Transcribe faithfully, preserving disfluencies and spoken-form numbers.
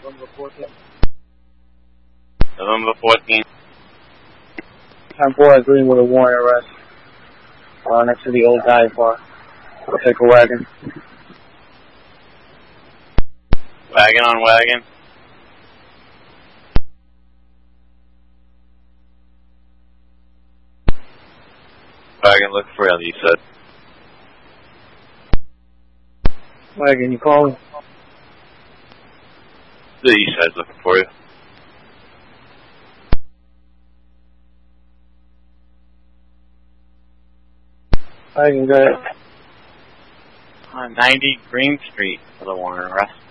November fourteenth. November fourteenth. ten four Greenwood, a warrant arrest. Uh, next to the old dive bar. Looks like a wagon. Wagon on wagon. Wagon, look for you, you said. Wagon, you calling? The east side's looking for you. Wagon, go ahead. On ninety Green Street for the warrant arrest.